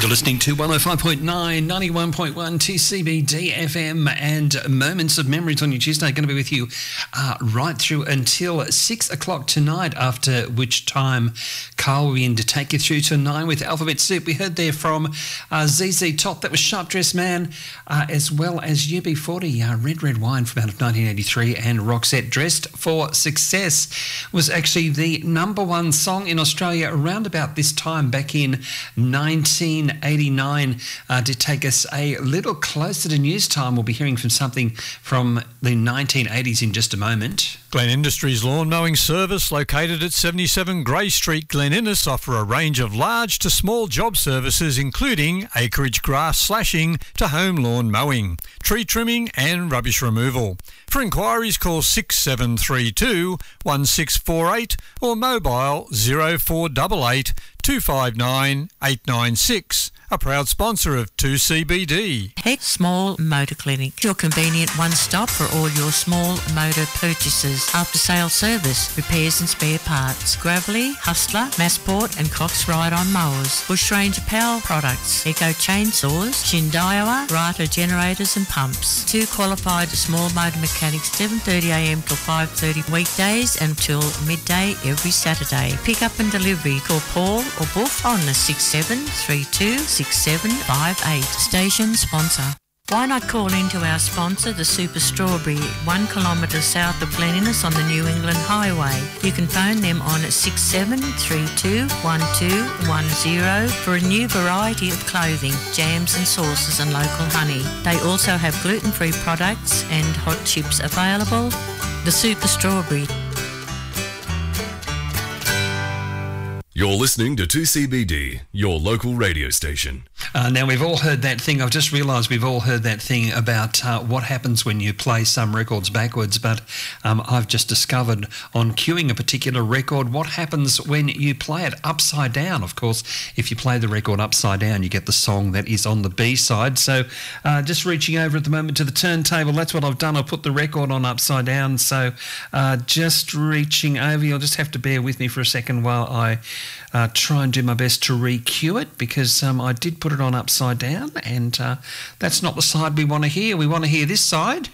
And you're listening to 105.9, 91.1 2CBD FM, and Moments of Memories on your Tuesday. Going to be with you right through until 6 o'clock tonight, after which time Carl will be in to take you through to 9 with Alphabet Soup. We heard there from ZZ Top, that was Sharp Dressed Man, as well as UB40, Red Red Wine from out of 1983, and Roxette, Dressed for Success, was actually the number one song in Australia around about this time back in 1989. To take us a little closer to news time, we'll be hearing from something from the 1980s in just a moment. Glen Industries Lawn Mowing Service, located at 77 Grey Street, Glen Innes, offer a range of large to small job services, including acreage grass slashing to home lawn mowing, tree trimming and rubbish removal. For inquiries, call 6732 1648 or mobile 0488 259 896. A proud sponsor of 2CBD. Heck Small Motor Clinic, your convenient one-stop for all your small motor purchases. After-sale service, repairs and spare parts. Gravelly, Hustler, Massport and Cox Ride-On mowers. Bushranger Power products. Eco chainsaws. Shindaiwa, Rata generators and pumps. 2 qualified small motor mechanics, 7:30am till 5:30 weekdays and till midday every Saturday. Pick up and delivery. Call Paul or Boof on the 6732 6758. Station sponsor. Why not call into our sponsor, the Super Strawberry, 1 kilometre south of Glen Innes on the New England Highway. You can phone them on 6732 1210 for a new variety of clothing, jams and sauces and local honey. They also have gluten-free products and hot chips available. The Super Strawberry. You're listening to 2CBD, your local radio station. Now, we've all heard that thing. I've just realised we've all heard that thing about what happens when you play some records backwards, but I've just discovered on queuing a particular record what happens when you play it upside down. Of course, if you play the record upside down, you get the song that is on the B-side. So just reaching over at the moment to the turntable, that's what I've done. I've put the record on upside down. So just reaching over. You'll just have to bear with me for a second while I try and do my best to re-cue it, because I did put it on upside down, and that's not the side we want to hear. We want to hear this side.